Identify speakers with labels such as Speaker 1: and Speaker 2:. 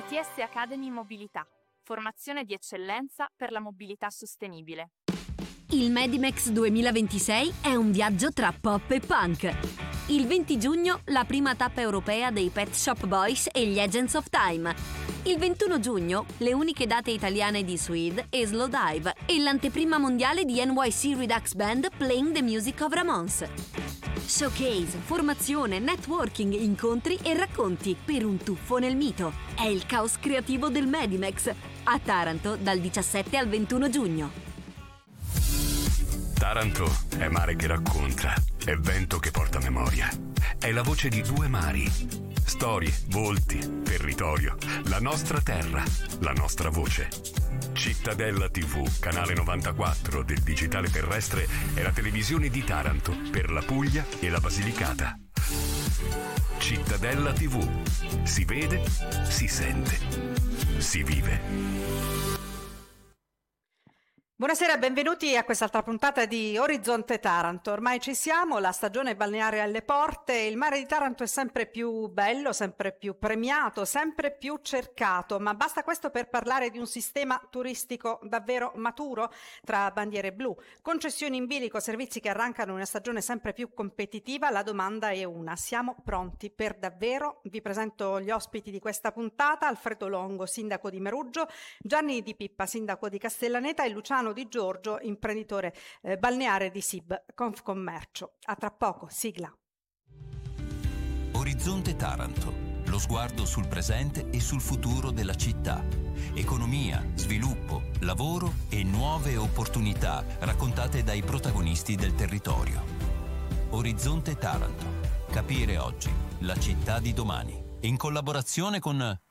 Speaker 1: ITS Academy Mobilità, formazione di eccellenza per la mobilità sostenibile.
Speaker 2: Il Medimex 2026 è un viaggio tra pop e punk. Il 20 giugno la prima tappa europea dei Pet Shop Boys e gli Agents of Time. Il 21 giugno le uniche date italiane di Suede e Slowdive e l'anteprima mondiale di NYC Redux Band Playing the Music of Ramones. Showcase, formazione, networking, incontri e racconti per un tuffo nel mito. È il caos creativo del Medimex a Taranto dal 17 al 21 giugno.
Speaker 3: Taranto è mare che racconta, è vento che porta memoria. È la voce di due mari. Storie, volti, territorio, la nostra terra, la nostra voce. Cittadella TV, canale 94 del digitale terrestre, è la televisione di Taranto per la Puglia e la Basilicata. Cittadella TV. Si vede, si sente, si vive.
Speaker 4: Buonasera, benvenuti a quest'altra puntata di Orizzonte Taranto. Ormai ci siamo, la stagione balneare alle porte, il mare di Taranto è sempre più bello, sempre più premiato, sempre più cercato, ma basta questo per parlare di un sistema turistico davvero maturo tra bandiere blu, concessioni in bilico, servizi che arrancano una stagione sempre più competitiva. La domanda è una: siamo pronti per davvero? Vi presento gli ospiti di questa puntata: Alfredo Longo, sindaco di Meruggio, Gianni Di Pippa, sindaco di Castellaneta, e Luciano Di Giorgio, imprenditore balneare di SIB Confcommercio. A tra poco, sigla.
Speaker 5: Orizzonte Taranto, lo sguardo sul presente e sul futuro della città. Economia, sviluppo, lavoro e nuove opportunità raccontate dai protagonisti del territorio. Orizzonte Taranto, capire oggi la città di domani. In collaborazione con